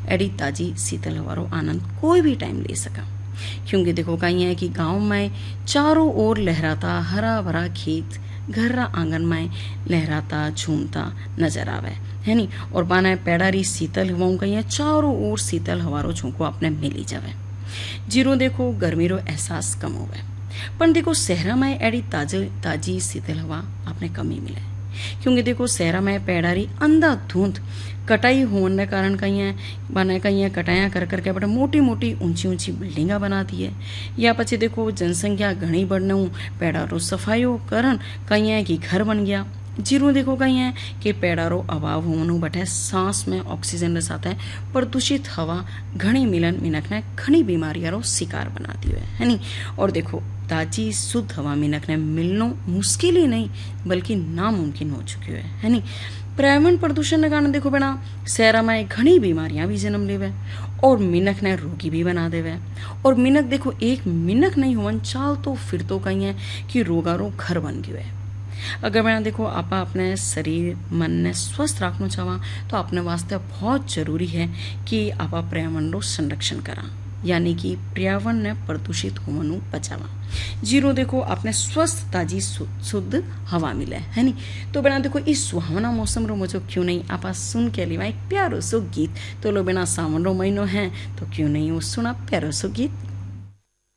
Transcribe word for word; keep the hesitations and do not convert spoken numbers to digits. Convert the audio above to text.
AD ताजी शीतल हवारो आनंद कोई भी टाइम ले सका। क्योंकि देखो कहीं है कि गांव में चारों ओर लहराता हरा भरा खेत, घर आंगन में लहराता झूमता नजर आवे है नी। और बाना पेड़ारी शीतल हवाओं कहीं चारों ओर शीतल हवारो झोंको अपने मिली जावे, जीरो देखो गर्मी रो एहसास कम होवे। पर देखो शहरा में एडी ताजी ताजी शीतल हवा आपने कम ही मिले। क्योंकि देखो शहरा में पेड़ारी अंधाधुंध कटाई होने के कारण कहीं है बने कहीं कटाया कर करके बड़े मोटी मोटी ऊंची ऊंची बिल्डिंगा बना दी है। या पछी देखो जनसंख्या घनी बढ़ने पेड़ारो सफाईओ करन कहीं है कि घर बन गया। जीरो देखो कहीं है कि पेड़ारो अभाव होने बटे सांस में ऑक्सीजन के साथ प्रदूषित हवा घनी मिलन मिनक ने घनी बीमारियों शिकार बना दी है नी। और देखो ताजी शुद्ध हवा मिनक ने मिलनो मुश्किल ही नहीं बल्कि नामुमकिन हो चुकी है है नी। पर्यावरण प्रदूषण के कारण देखो बेना शहरा में घनी बीमारियां भी जन्म लेवे और मिनक ने रोगी भी बना देवे। और मिनक देखो एक मिनक नहीं होवन चाल तो फिर तो कहीं है कि रोगारो घर बन गयो है। अगर मैं देखो आप अपने शरीर मन ने स्वस्थ रखना चाहवा तो अपने वास्ते बहुत जरूरी है कि आप पर्यावरण रो संरक्षण करा, यानी कि पर्यावरण ने प्रदूषित होने बचावा। जीरो देखो अपने स्वस्थ ताजी शुद्ध हवा मिले है नी। तो बिना देखो इस सुहावना मौसम रो मजो क्यों नहीं आप सुन के लिए एक प्यारो सो गीत। तो लो बिना सावन रो महीनो है तो क्यों नहीं वो सुना प्यारो सो गीत।